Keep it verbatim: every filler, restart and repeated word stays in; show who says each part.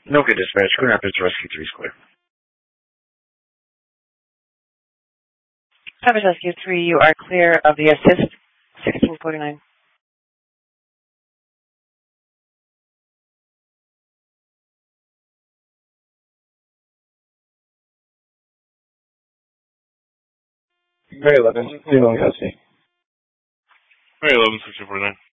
Speaker 1: No good dispatch. Grand Rapids Rescue three Square.
Speaker 2: Rapids Rescue three, you are clear of the assist sixteen forty-nine.
Speaker 3: Very eleven, zero custody.
Speaker 4: Very eleven, sixteen forty-nine.